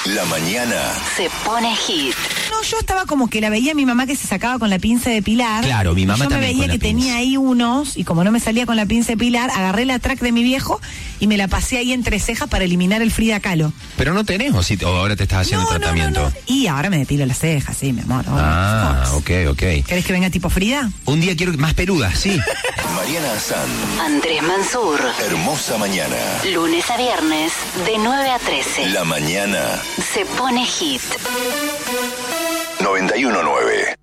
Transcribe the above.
La mañana se pone hit. No, yo estaba como que la veía a mi mamá que se sacaba con la pinza de pilar. Claro, mi mamá yo también. Yo me veía que tenía ahí unos, y como no me salía con la pinza de pilar, agarré la track de mi viejo y me la pasé ahí entre cejas para eliminar el Frida Kahlo. Pero no tenés, o ahora te estás haciendo tratamiento. No. Y ahora me depilo las cejas, sí, mi amor. Ok. ¿Querés que venga tipo Frida? Un día quiero más peluda, sí. Mariana Azán, Andrés Mansur. Hermosa Mañana. Lunes a viernes, de 9 a 13. La mañana Se pone hit. 91.9.